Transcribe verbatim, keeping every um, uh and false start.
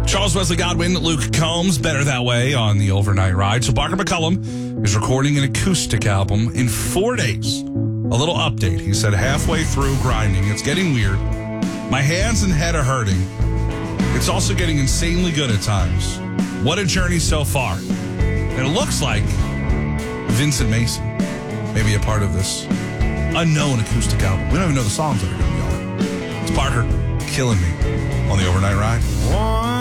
Charles Wesley Godwin, Luke Combs, Better That Way on the overnight ride. So Barker McCullum is recording an acoustic album in four days. A little update. He said halfway through grinding, it's getting weird. My hands and head are hurting. It's also getting insanely good at times. What a journey so far. And it looks like Vincent Mason may be a part of this unknown acoustic album. We don't even know the songs that are going to be on it. It's Barker killing me on the overnight ride.